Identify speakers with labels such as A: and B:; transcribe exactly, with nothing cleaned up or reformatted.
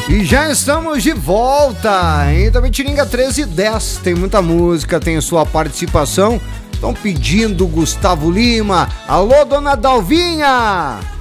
A: E já estamos de volta em Itapetininga treze e dez. Tem muita música, tem a sua participação. Estão pedindo Gustavo Lima. Alô, dona Dalvinha!